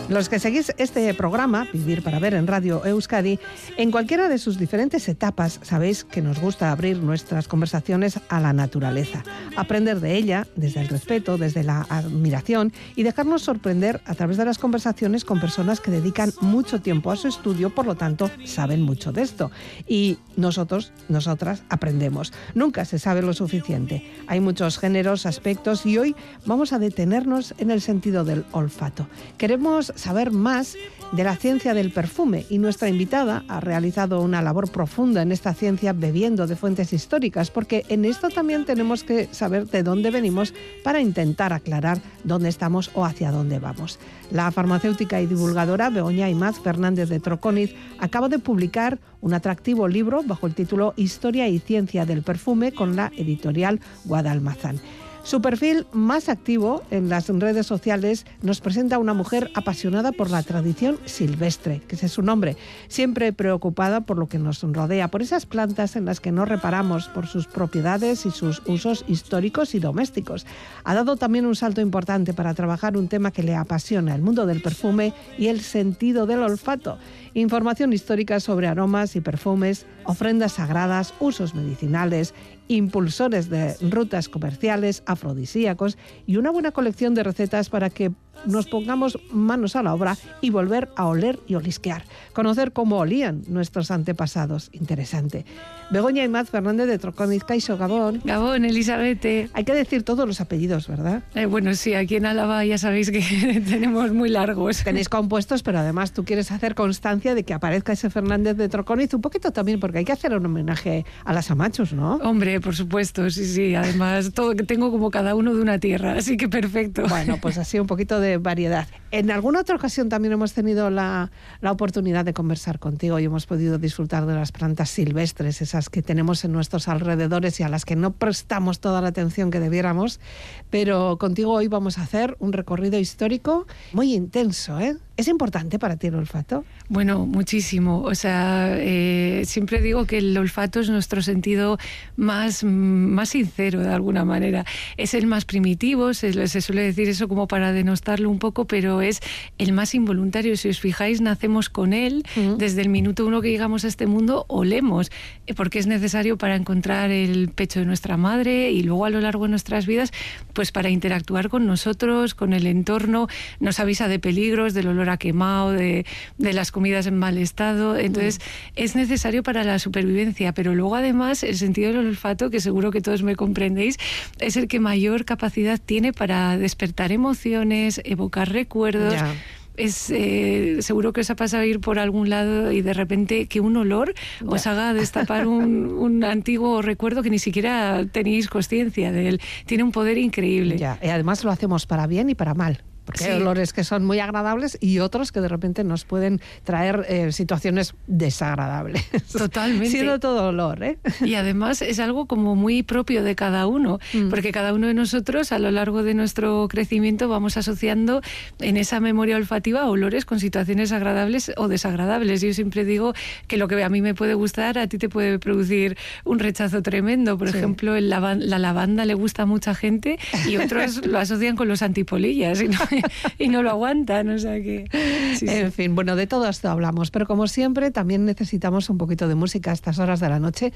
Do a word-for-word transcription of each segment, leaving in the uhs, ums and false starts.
Los que seguís este programa, Vivir para Ver en Radio Euskadi, en cualquiera de sus diferentes etapas sabéis que nos gusta abrir nuestras conversaciones a la naturaleza, aprender de ella desde el respeto, desde la admiración y dejarnos sorprender a través de las conversaciones con personas que dedican mucho tiempo a su estudio, por lo tanto saben mucho de esto. Y nosotros, nosotras, aprendemos. Nunca se sabe lo suficiente. Hay muchos géneros, aspectos y hoy vamos a detenernos en el sentido del olfato. Queremos saber más de la ciencia del perfume y nuestra invitada ha realizado una labor profunda en esta ciencia bebiendo de fuentes históricas, porque en esto también tenemos que saber de dónde venimos para intentar aclarar dónde estamos o hacia dónde vamos. La farmacéutica y divulgadora Begoña Imaz Fernández de Troconiz acaba de publicar un atractivo libro bajo el título Historia y Ciencia del Perfume con la editorial Guadalmazán. Su perfil más activo en las redes sociales nos presenta a una mujer apasionada por la tradición silvestre, que ese es su nombre, siempre preocupada por lo que nos rodea, por esas plantas en las que no reparamos, por sus propiedades y sus usos históricos y domésticos. Ha dado también un salto importante para trabajar un tema que le apasiona, el mundo del perfume y el sentido del olfato. Información histórica sobre aromas y perfumes, ofrendas sagradas, usos medicinales, impulsores de rutas comerciales, afrodisíacos y una buena colección de recetas para que nos pongamos manos a la obra y volver a oler y olisquear. Conocer cómo olían nuestros antepasados. Interesante. Begoña Imaz Fernández de Troconiz, Kaixo, Gabón. Gabón, Elizabeth. Hay que decir todos los apellidos, ¿verdad? Eh, bueno, sí, aquí en Álava ya sabéis que tenemos muy largos. Tenéis compuestos, pero además tú quieres hacer constancia de que aparezca ese Fernández de Troconiz un poquito también, porque hay que hacer un homenaje a las amachos, ¿no? Hombre, por supuesto, sí, sí. Además, todo que tengo como cada uno de una tierra, así que perfecto. Bueno, pues así un poquito de variedad. En alguna otra ocasión también hemos tenido la, la oportunidad de conversar contigo y hemos podido disfrutar de las plantas silvestres, esas que tenemos en nuestros alrededores y a las que no prestamos toda la atención que debiéramos, pero contigo hoy vamos a hacer un recorrido histórico muy intenso, ¿eh? ¿Es importante para ti el olfato? Bueno, muchísimo. O sea, eh, siempre digo que el olfato es nuestro sentido más, más sincero, de alguna manera. Es el más primitivo, se, se suele decir eso como para denostarlo un poco, pero es el más involuntario. Si os fijáis, nacemos con él. Uh-huh. Desde el minuto uno que llegamos a este mundo, olemos, porque es necesario para encontrar el pecho de nuestra madre y luego a lo largo de nuestras vidas, pues para interactuar con nosotros, con el entorno, nos avisa de peligros, del olor a quemado, de, de las comidas en mal estado. Entonces mm. es necesario para la supervivencia, pero luego además el sentido del olfato, que seguro que todos me comprendéis, es el que mayor capacidad tiene para despertar emociones, evocar recuerdos. Yeah. Es eh, seguro que os ha pasado ir por algún lado y de repente que un olor yeah. os haga destapar un, un antiguo recuerdo que ni siquiera teníais conciencia de él. Tiene un poder increíble. Yeah. Y además lo hacemos para bien y para mal. Porque sí. hay olores que son muy agradables y otros que de repente nos pueden traer eh, situaciones desagradables. Totalmente. Siendo todo olor, ¿eh? Y además es algo como muy propio de cada uno, mm. porque cada uno de nosotros a lo largo de nuestro crecimiento vamos asociando en esa memoria olfativa olores con situaciones agradables o desagradables. Yo siempre digo que lo que a mí me puede gustar, a ti te puede producir un rechazo tremendo. Por sí. ejemplo, el lavan- la lavanda le gusta a mucha gente y otros lo asocian con los antipolillas y no, y no lo aguantan, o sea que... Sí, en sí. fin, bueno, de todo esto hablamos, pero como siempre también necesitamos un poquito de música a estas horas de la noche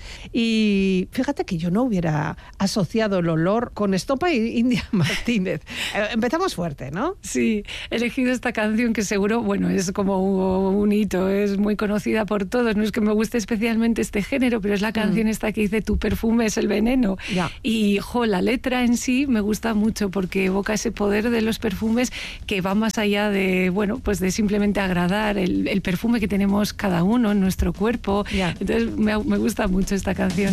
y fíjate que yo no hubiera asociado el olor con Estopa y India Martínez. Empezamos fuerte, ¿no? Sí, he elegido esta canción que seguro, bueno, es como un hito, es muy conocida por todos, no es que me guste especialmente este género, pero es la canción mm. esta que dice tu perfume es el veneno. Ya. Y, jo, la letra en sí me gusta mucho porque evoca ese poder de los perfumes que va más allá de, bueno, pues de simplemente agradar el, el perfume que tenemos cada uno en nuestro cuerpo. Yeah. Entonces me, me gusta mucho esta canción.